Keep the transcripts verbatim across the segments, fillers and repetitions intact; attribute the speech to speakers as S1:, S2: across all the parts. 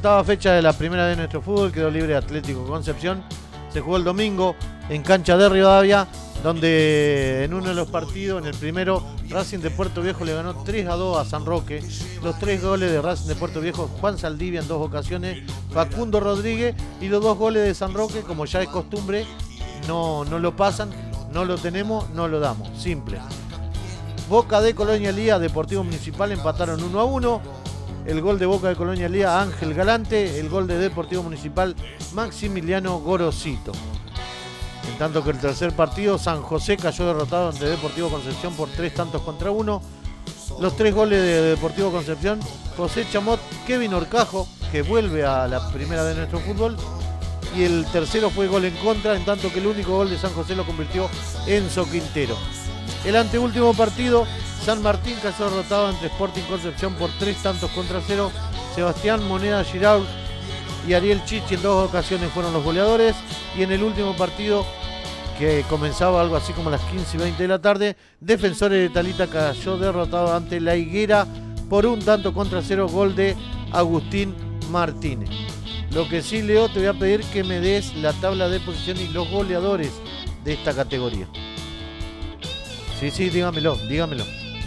S1: octava fecha de la primera de nuestro fútbol quedó libre Atlético Concepción. Se jugó el domingo en cancha de Rivadavia, donde en uno de los partidos, en el primero, Racing de Puerto Viejo le ganó tres a dos a San Roque. Los tres goles de Racing de Puerto Viejo, Juan Saldivia en dos ocasiones, Facundo Rodríguez, y los dos goles de San Roque, como ya es costumbre, no, no lo pasan, no lo tenemos, no lo damos. Simple. Boca de Colonia Lía, Deportivo Municipal empataron uno a uno. El gol de Boca de Colonia Lía, Ángel Galante. El gol de Deportivo Municipal, Maximiliano Gorosito. En tanto que el tercer partido, San José cayó derrotado ante Deportivo Concepción por tres tantos contra uno. Los tres goles de Deportivo Concepción, José Chamot, Kevin Orcajo, que vuelve a la primera de nuestro fútbol. Y el tercero fue gol en contra, en tanto que el único gol de San José lo convirtió Enzo Quintero. El anteúltimo partido, San Martín cayó derrotado ante Sporting Concepción por tres tantos contra cero. Sebastián Moneda Giraud y Ariel Chichi en dos ocasiones fueron los goleadores. Y en el último partido, que comenzaba algo así como a las quince y veinte de la tarde, Defensores de Talita cayó derrotado ante La Higuera por un tanto contra cero, gol de Agustín Martínez. Lo que sí, Leo, te voy a pedir que me des la tabla de posición y los goleadores de esta categoría. Sí, sí, dígamelo, dígamelo.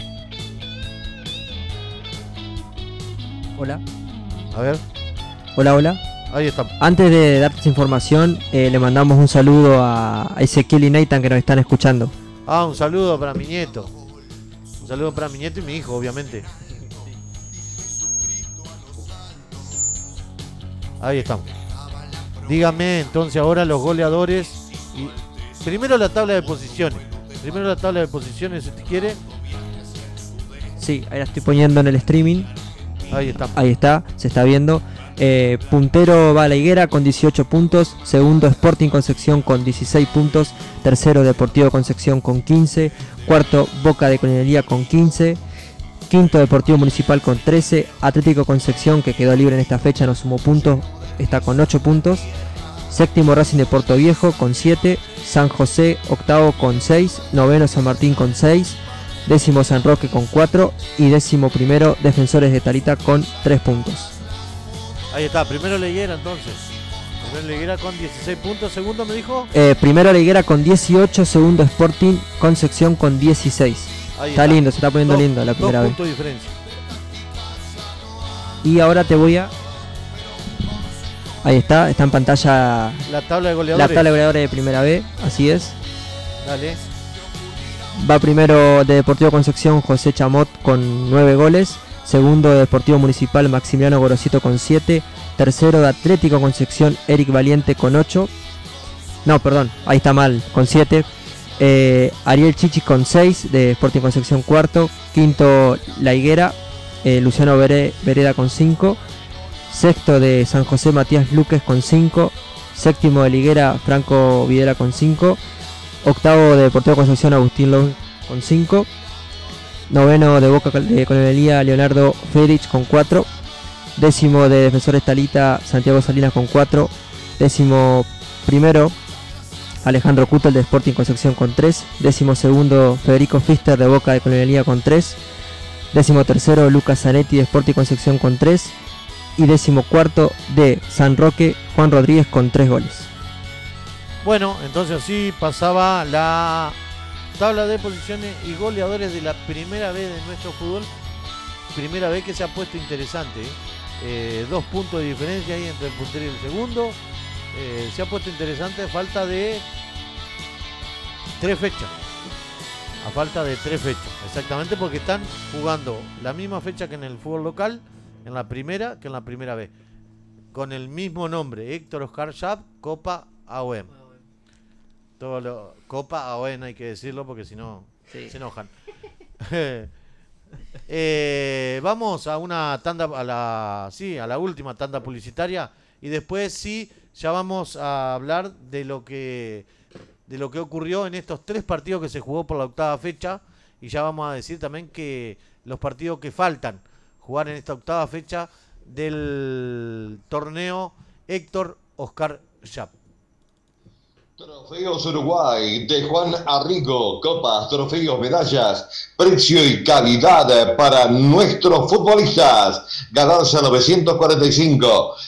S2: Hola.
S1: A ver.
S2: Hola, hola.
S1: Ahí está.
S2: Antes de darte esa información, eh, le mandamos un saludo a Ezequiel y Nathan, que nos están escuchando.
S1: Ah, un saludo para mi nieto. Un saludo para mi nieto y mi hijo, obviamente. Ahí estamos. Dígame entonces ahora los goleadores. Y primero la tabla de posiciones. Primero la tabla de posiciones, si te quiere.
S2: Sí, ahí la estoy poniendo en el streaming.
S1: Ahí está.
S2: Ahí está, se está viendo. Eh, puntero va La Higuera con dieciocho puntos. Segundo, Sporting Concepción con dieciséis puntos. Tercero, Deportivo Concepción con quince. Cuarto, Boca de Colonia Lía con quince. Quinto, Deportivo Municipal con trece. Atlético Concepción, que quedó libre en esta fecha, no sumó puntos, está con ocho puntos. Séptimo, Racing de Puerto Viejo con siete. San José, octavo con seis. Noveno, San Martín con seis. Décimo, San Roque con cuatro. Y décimo primero, Defensores de Talita con tres puntos.
S1: Ahí está, primero La Higuera entonces. Primero La Higuera con dieciséis puntos. Segundo, me dijo.
S2: Eh, primero La Higuera con dieciocho. Segundo, Sporting Concepción con dieciséis.
S1: Ahí
S2: está, está lindo, se está poniendo
S1: dos,
S2: lindo la primera
S1: dos
S2: vez.
S1: Puntos de diferencia.
S2: Y ahora te voy a... Ahí está, está en pantalla
S1: la tabla de goleadores.
S2: La tabla de goleadores de primera B, así es.
S1: Dale.
S2: Va primero de Deportivo Concepción, José Chamot con nueve goles. Segundo, de Deportivo Municipal, Maximiliano Gorosito con siete. Tercero, de Atlético Concepción, Eric Valiente con ocho. No, perdón, ahí está mal, con siete. Eh, Ariel Chichi con seis, de Sporting Concepción cuarto. Quinto, La Higuera, eh, Luciano Vereda, Vereda con cinco. Sexto, de San José, Matías Luques con cinco. Séptimo, de La Higuera, Franco Videla con cinco. Octavo, de Deportivo Concepción, Agustín Long con cinco. Noveno, de Boca de Colonia Lía, Leonardo Fedrich con cuatro. Décimo, de Defensores Talita, Santiago Salinas con cuatro. Décimo primero, Alejandro Cutel de Sporting Concepción con tres. Décimo segundo, Federico Fister de Boca de Colonia Lía con tres. Décimo tercero, Lucas Zanetti de Sporting Concepción con tres. Y décimo cuarto, de San Roque, Juan Rodríguez con tres goles.
S1: Bueno, entonces así pasaba la tabla de posiciones y goleadores de la primera vez de nuestro fútbol. Primera vez que se ha puesto interesante, ¿eh? Eh, dos puntos de diferencia ahí entre el puntero y el segundo. Eh, se ha puesto interesante a falta de tres fechas. A falta de tres fechas, exactamente, porque están jugando la misma fecha que en el fútbol local, en la primera, que en la primera vez. Con el mismo nombre, Héctor Oscar Schaap, Copa A O E M. Todo lo, Copa A O E M hay que decirlo porque si no sí. se enojan. eh, vamos a una tanda, a la, sí, a la última tanda publicitaria y después sí ya vamos a hablar de lo que de lo que ocurrió en estos tres partidos que se jugó por la octava fecha y ya vamos a decir también que los partidos que faltan jugar en esta octava fecha del torneo Héctor Oscar Schaap.
S3: Trofeos Uruguay de Juan Arrigo, copas, trofeos, medallas, precio y calidad para nuestros futbolistas. Galarza novecientos cuarenta y cinco,